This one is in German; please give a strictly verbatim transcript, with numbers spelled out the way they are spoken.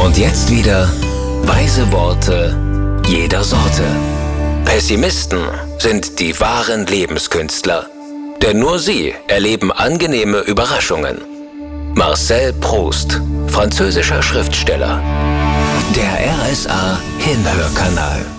Und jetzt wieder weise Worte jeder Sorte. Pessimisten sind die wahren Lebenskünstler, denn nur sie erleben angenehme Überraschungen. Marcel Proust, französischer Schriftsteller. Der R S A Hinhörkanal.